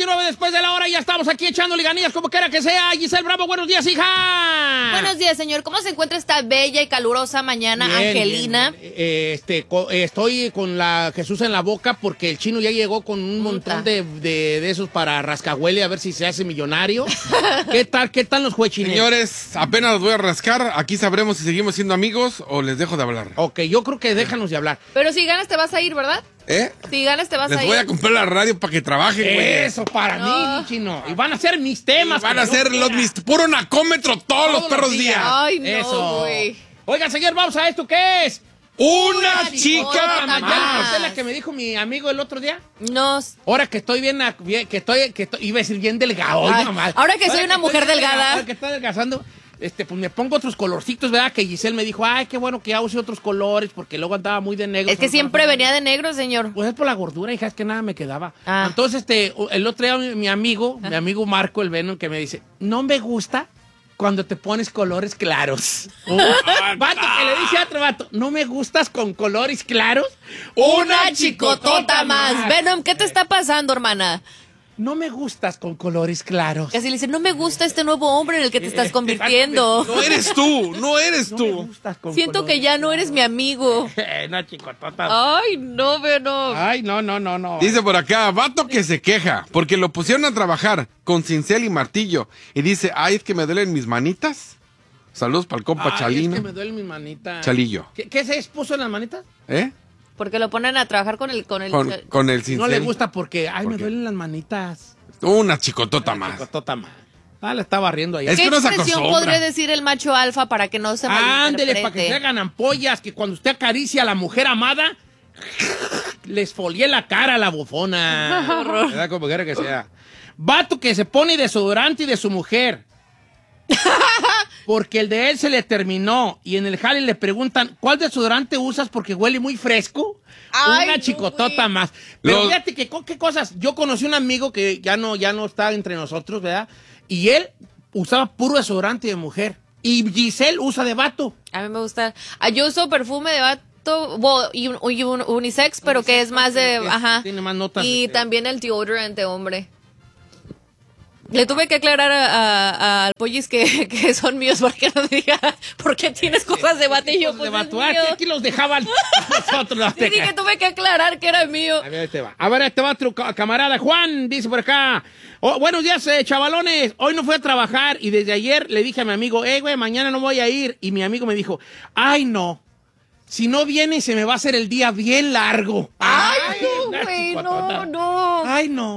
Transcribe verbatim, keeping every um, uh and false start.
veintinueve después de la hora. Ya estamos aquí echándole ganillas como quiera que sea. Giselle Bravo, buenos días, hija. Buenos días, señor. ¿Cómo se encuentra esta bella y calurosa mañana, Bien, Angelina? bien, bien. Eh, este, co- eh, estoy con la Jesús en la boca porque el chino ya llegó con un montón de, de, de esos para rascahuele a ver si se hace millonario. ¿Qué tal? ¿Qué tal los juechines? Señores, apenas los voy a rascar. Aquí sabremos si seguimos siendo amigos o les dejo de hablar. Ok, yo creo que déjanos de hablar. Pero si ganas te vas a ir, ¿verdad? ¿Eh? Si ganas te vas Les a ir. voy a comprar la radio para que trabajen, güey. Eso para No. mí, chino. Y van a ser mis temas. Y van que a yo ser los quiera. mis puro nacómetro todos, los perros días. Ay, no, Eso. güey. Oiga, señor, vamos a esto. ¿Qué es? Una Una chica chicota ¿Ya le más. conté la que me dijo mi amigo el otro día? No. Ahora que estoy bien, bien que estoy, que estoy, iba a decir bien delgado. Ay, nomás. ahora que soy una estoy mujer bien delgada. delgado, Ahora que estoy adelgazando, este, pues me pongo otros colorcitos, ¿verdad? Que Giselle me dijo, ay, qué bueno que ya use otros colores, porque luego andaba muy de negro. Es que siempre venía de negro, señor. Pues es por la gordura, hija, es que nada me quedaba. Ah. Entonces, este, el otro día mi, mi amigo, mi amigo Marco, el Venom, que me dice, no me gusta cuando te pones colores claros. Un vato que le dice a otro vato, ¿no me gustas con colores claros? Una chicotota más. Venom, ¿qué te está pasando, hermana? No me gustas con colores claros. Casi le dice, no me gusta este nuevo hombre en el que te estás convirtiendo. No eres tú, no eres No me tú. gustas con Siento colores que ya no eres mi amigo. claros. No, chicotota. Ay, no, Venom. Ay, no, no, no, no. Dice por acá, vato que se queja porque lo pusieron a trabajar con cincel y martillo. Y dice, ay, es que me duelen mis manitas. Saludos para el compa Ay, Chalino. es que me duele mi manita. Chalillo. ¿Qué, qué se expuso en las manitas? ¿Eh? Porque lo ponen a trabajar con el... Con el Con, con el cincel. No le gusta porque, ay, ¿Por me qué? duelen las manitas. Una chicotota más. Chicotota más. Ah, le estaba riendo ahí. Es ¿Qué que no se expresión acostumbra. podría decir el macho alfa para que no se Ándele, para que se malinterprete? hagan ampollas, que cuando usted acaricia a la mujer amada, les folie la cara a la bufona. ¿Verdad? Como quiera que sea. Vato que se pone desodorante y de su mujer. Porque el de él se le terminó. Y en el jale le preguntan, ¿cuál desodorante usas porque huele muy fresco? Ay, Una no, chicotota güey. más. Pero Los- fíjate que co- qué cosas. Yo conocí un amigo que ya no, ya no está entre nosotros, ¿verdad? Y él usaba puro desodorante de mujer. Y Giselle usa de vato. A mí me gusta. Ah, yo uso perfume de vato bo- y, un- y un- unisex, pero que es más de... que es- Ajá. tiene más notas Y de- también el deodorant de hombre. Le tuve que aclarar a- a- al Pollis que, que son míos para que no diga por qué tienes cosas de vato y yo, de pues vato. es Ah, mío. que aquí los dejaban a nosotros. los Sí, dije, tecas. tuve que aclarar que era mío. A ver, ahí te va. A ver, este va otro ca- camarada. Juan, dice por acá. Oh, buenos días, eh, chavalones. Hoy no fui a trabajar y desde ayer le dije a mi amigo, eh, güey, mañana no voy a ir. Y mi amigo me dijo, ay, no. Si no viene, se me va a hacer el día bien largo. Ay, una no, güey, chicotota. no, no. Ay, no.